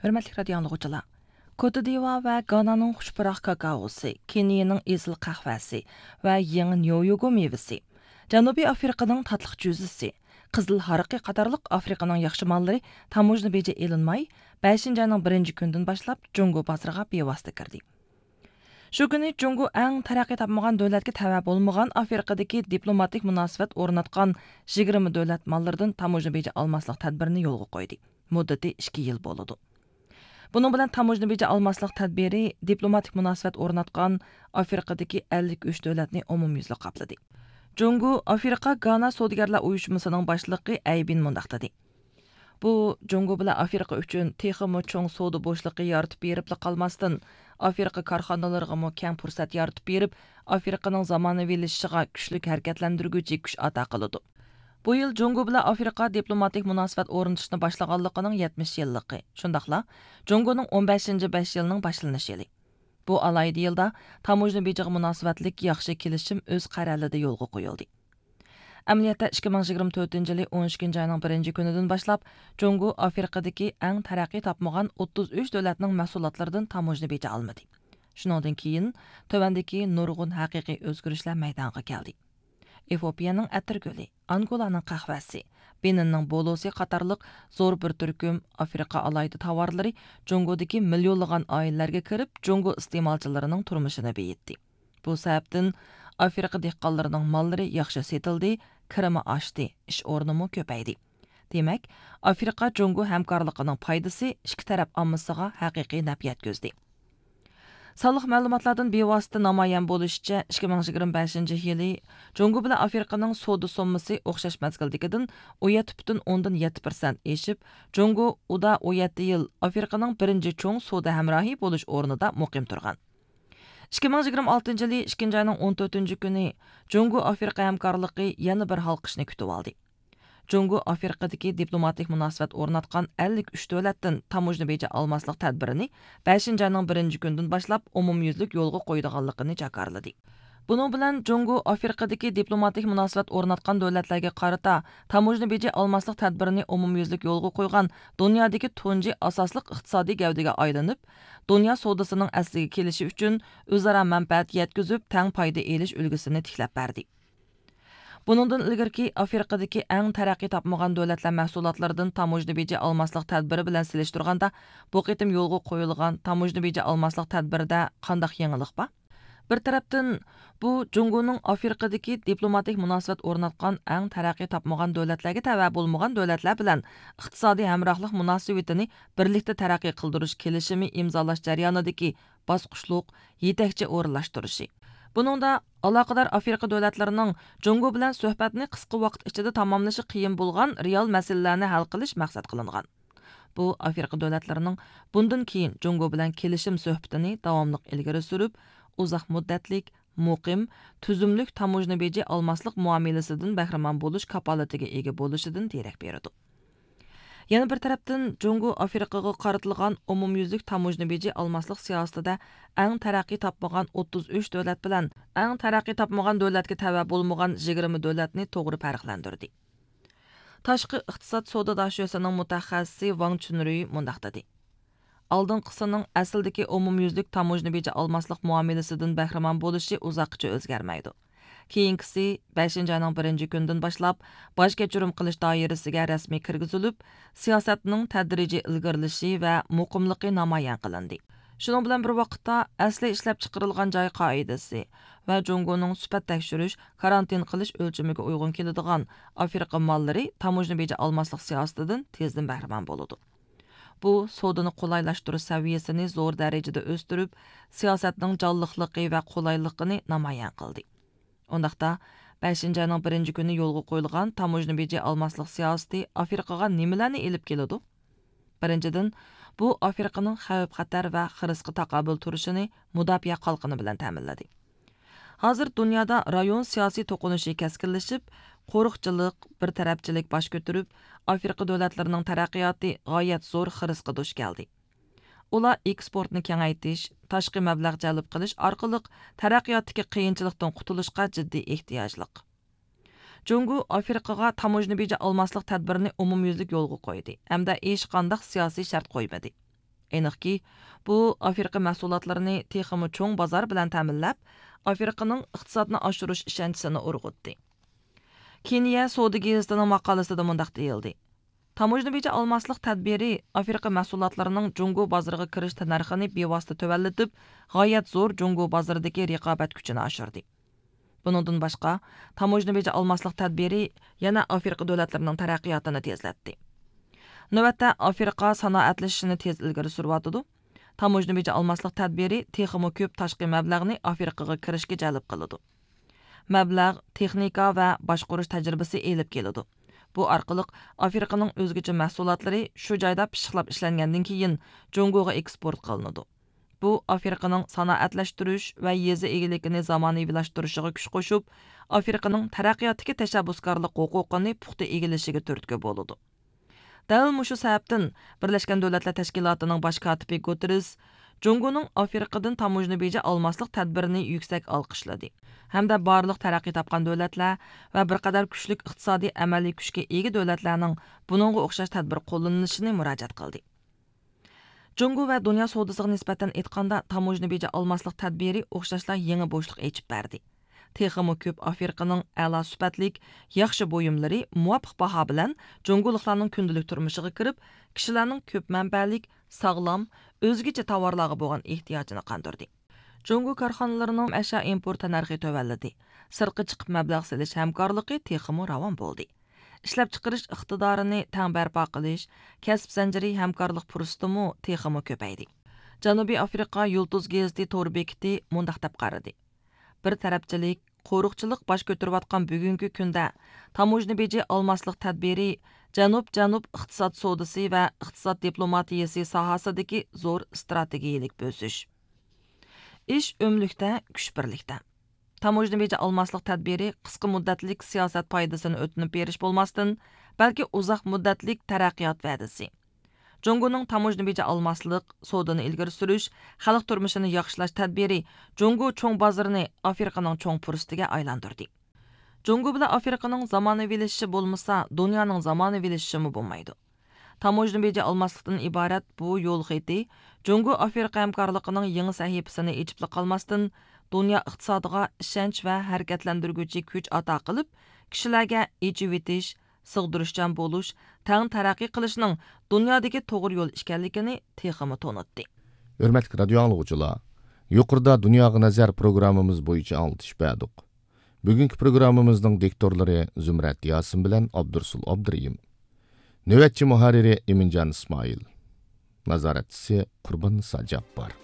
Hörmətli radio dinləyicilər. Côte d'Ivoire və Gananın xuşpıraq kakaosu, Kenyanın esil qəhvəsi və yeni Nyoyogo meyvəsi, Cənubi Afrikanın tatlıq cüzüsü, qızıl harıqı qatarlıq Afrikanın yaxşı malları tamojna becə elinmay, 5-ci ayının 1-ci gündən başlap Jungo bazarına bevasitə kirdi. Şu günü Jungo ən tərəqqi tapmagan dövlətə təvə olmagan Afrikadakı diplomatik münasibət ornatqan 20 dövlət mallardan tamojna becə almaslıq tədbirini yolğa qoydu. Müddəti 2 yıl boludu. Bunun bilan tamojna becə almaslıq tədbiri diplomatik münasibət ornatqan Afrikadakı 53 dövlətni umumyüzlük qapladı. Jungo Afrika Gana Sodigarlar uyuşmasının başlığı Aybin mundaq dedi. Bu Jungo bilan Afrika üçün texmi çoğ soda boşluqı yaratıb berib qalmasdan Afrika karxanalarına keng fursat yaratıb berib Afrikanın zamanaviyləşişigə güclük hərəkətləndirgücü güc ata qılıdı. Bu yıl Jungo bilan Afrika diplomatik münasibət ornatışını başlağanlığının 70 yıllığı. Şundaqla Jungo'nun 15-ci 5 yılının başlanış yılı. Bu alayda yılda tamojna becə münasibətlik yaxşı kelişim öz qərarlarında yolğa qoyuldu. Əməliyyatda 2024 yılı 12-ci ayının 1-ci günüdən başlap Jungo Afrikadakı ən tərəqqi tapmagan 33 dövlətin məhsullatlarından tamojna becə almadı. Şundan keyin tövəndəki nurgun həqiqi özgürüşlər meydana gəldi. Efiopiyanın ətir gölü, Angolanın qəhvəsi, Benin'nin bolosi qatarlıq zor bir türküm Afrika alaydı tavarları Jungo'daki milyonlagan ailələrə kirib Jungo istemalçılarının turmuşunu beyitdi. Bu səbəbdən Afrika dehqanlarının malları yaxşı setildi, kirimi aşdı, iş ornumu köpəydi. Demək, Afrika Jungo həmkarlığının paydası iki tərəf ammasıga həqiqi nəfiyyət gözdi. Sağlıq məlumatlardan bevasitə namayan bolışca 2025 yılı Jungo bilan Afrikanın soda somması oxşaş məzgildikidin 17,7% eşib, Jungo uda 17 yıl Afrikanın birinci çoğ soda həmrahi boluş ornida muqim turgan. 2026 yılı 2. ayının 14. günü Jungo Afrika həmkarlığı yana bir halqışını kütüb aldı. Jungo Afrikadakı diplomatik münasibət ornatqan 53 dövlətdən tamojna becə almaslıq tədbirini 5-ci ayının 1-ci gündən başlap umumyüzlük yolğa qoyduğanlığını jakarladı. Bunun bilan Jungo Afrikadakı diplomatik münasibət ornatqan dövlətlərə qarata tamojna becə almaslıq tədbirini umumyüzlük yolğa qoyğan dünyadakı tunji asaslıq iqtisadi gavdaga aylanıb, dünya sodasının əsliga kelishi üçün özara mənfəət yetkizib təng payda elish ulgusini tiklab berdi. Bunundan ilgirki Afrikadakı ən tərəqqi tapmagan dövlətlər məhsullatlarından tamojna becə almaslıq tədbiri bilan silishtirganda bu qitim yolğa qoyulğan tamojna becə almaslıq tədbirdə qandaq yenilik ba? Bir tərəfdən bu Jungo'nun Afrikadakı diplomatik münasibət ornatqan ən tərəqqi tapmagan dövlətlərə təvə olmagan dövlətlər bilan iqtisadi həmrəhlıq münasibətini birlikdə tərəqqi qıldırış kelişimi imzalash jarayonidagi bosqichliq yetakchi o'rinlashtirışı. Buningda aloqador Afrika dövlətlərinin Jungo bilan söhbətni qisqa vaqt ichida tamamlashi qiyin bo'lgan real masalalarni hal qilish maqsad qilingan. Bu Afrika dövlətlərinin bundan keyin Jungo bilan kelishim söhbətini davomli ilgari surib, uzoq muddatlik, muqim, tuzumlik tamojna becə almaslıq muameləsindən bəhrəman boluş kapalatiga ega bo'lishidan derak beradi. Yana bir tarafdan Jungo Afrikaga qaratilgan umumyüzlük tamojna becə almaslıq siyasətində ən tərəqqi tapmagan 33 dövlət bilan ən tərəqqi tapmagan dövlətə təvə olmagan 20 dövlətni to'g'ri farqlandirdi. Tashqi iqtisod sodadaşıyasının mutaxassisi Wang Chunrui mundaq dedi. Aldınqısının əsildəki umumyüzlük tamojna becə almaslıq muameləsindən bəhrəman bolishi uzoqcha o'zgarmaydi. Keyinkisi 5-ci ayının 1-ci gündən başlap baş keçirim qilish doirasiga rasmiy kirgizilib, siyosatning tədrici ilgirilishi və muqimligi namoyon qilindi. Şunun bilan bir vaqtda asli ishlab chiqarilgan joy qoidasi va Jungo'ning sifat tekshirish, karantin qilish o'lchamiga uyg'un keladigan Afrika mallari tamojna becə almaslıq siyosatidan tezdan bahramand bo'ladi. Bu sodani qolaylashtirish saviyasini zo'r darajada o'stirib, siyosatning jonliqligi va qulayligini namoyon qildi. Ondaqda 5-ci ayının 1-ci günü yolğa qoyulğan tamojna becə almaslıq siyasəti Afrikaga nimalarni elib keladi? Birinchidan, bu Afrikanın xavf-xatar və xirisqi taqobil turishini mudofiya qalqini bilan ta'minladi. Hozir dunyoda rayon siyosiy to'qinishi keskinlashib, qo'riqchilik, bir tarafchilik bosh ko'tarib, Afrika davlatlarining taraqqiyoti g'oyat zo'r xirisqqa duch keldi. Ular eksportni kengaytirish, tashqi mablag' jalb qilish orqali taraqqiyotdagi qiyinchilikdan qutulishga jiddiy ehtiyojliq. Jungo Afrikaga tamojna becə almaslıq tədbirini umumyüzlük yolğa qoydu. Hamda hech qandaq siyosiy shart qo'ymadi. Aniqki, bu Afrika mahsulotlarini texmi cho'ng bozor bilan ta'minlab, Afrikaning iqtisodini oshirish ishonchisini urg'utdi. Keniya Savdo gazetining maqolasida mundaq deyildi. Tamojna bo'yicha almasliq tadbiri Afrika mahsulotlarining Jungo bozoriga kirish narxini bevosita tuvallatib, g'oyat zo'r Jungo bozoridagi raqobat kuchini oshirdi. Buningdan boshqa, tamojna bo'yicha almasliq tadbiri yana Afrika davlatlarining taraqqiyotini tezlatdi. Navbatda Afrika sanoatlashishini tez ilgari suryotdi. Tamojna bo'yicha almasliq tadbiri texmi ko'p tashqi mablag'ni Afrikaga kirishga jalb qiladi. Mablag' texnika va boshqarish tajribasi elib keladi. Bu orqali Afrikaning o'zgacha mahsulotlari shu joyda pishiqlab ishlangandan keyin Jungoga eksport qilinadi. Bu Afrikaning sanoatlashtirish va yezi egiligini zamonaviylashtirishiga kuch qo'shib, Afrikaning taraqqiyotdagi tashabbuskorlik huquqini puxta egilishiga turtki bo'ladi. Dal mushu sababdan Birlashgan Davlatlar Tashkilotining bosh kotibi Guterres Jungoning Afrikadan tamojna bo'yicha almasliq tadbirini yuksak olqishladi. Hamda barliq taraqqiy topgan davlatlar va bir qadar kuchli iqtisodiy amaliy kuchga ega davlatlarning buningga o'xshash tadbir qo'llanilishini murojaat qildi. Jungo va dunyo savdosiga nisbatan aytganda tamojna bo'yicha almasliq tadbiri o'xshashlar yangi bo'shliq ochib berdi. Texmi ko'p Afrikaning a'lo sifatlik, yaxshi buyumlari muvofiq baho bilan jungoliklarning kundalik turmushiga kirib, kishilarning ko'p manbalik, sog'lom, o'zgacha tovarlarga bo'lgan ehtiyojini qondirdi. Jungo korxonalarining ashyo importi narxi tuvalladi. Sirtqa chiqib mablag' silish hamkorligi texmi ravon bo'ldi. Ishlab chiqarish iqtidorini tang barpo qilish, kasb zanjiri hamkorlik fursatimi texmi ko'paydi. Janubiy Afrika Yulduz gazeti to'r bekiti mundaq deb qaradi. Bir tarafchilik, qo'riqchilik bosh ko'tarayotgan bugungi kunda tamojna bo'yicha almasliq tadbiri Janub iqtisod savdosi va iqtisod diplomatiyasi sohasidagi zo'r strategiyalik bo'sish. Ish o'mlikda, kuch birlikda. Tamojna bo'yicha almasliq tadbiri qisqa muddatlik siyosat foydasini o'tinib berish bo'lmasdan, balki uzoq muddatlik taraqqiyot va'dasi. Jungoning tamojna bo'yicha almasliq savdoni ilgari surish, xalq turmushini yaxshilash tadbiri Jungo cho'ng bozorini Afrikaning cho'ng fursatiga aylantirdi. Jungo bilan Afrikaning zamonaviylashishi bo'lmasa, dunyoning zamonaviylashishi bo'lmaydi. Tamojna bo'yicha almasliqdan iborat bu yo'l xiti Jungo Afrika hamkorligining yangi sahifasini ochib qolmasdan, dunyo iqtisodiga ishonch va harakatlantiruvchi kuch ato qilib, kishilarga ichib etish, sig'dirishchan bo'lish, tang taraqqiy qilishning dunyodagi to'g'ri yo'l ekanligini texmi to'nitdi. Hurmatli radio anglovchilar, yuqorida Dunyoga nazar programmamiz bo'yicha anglitish berdik. Bugungi programmamizning diktorlari Zumrat Yasin bilan Abdursul Abduriyim. Navbatchi muharriri Eminjon Ismoil. Nazoratchisi Qurbon Sajabbor.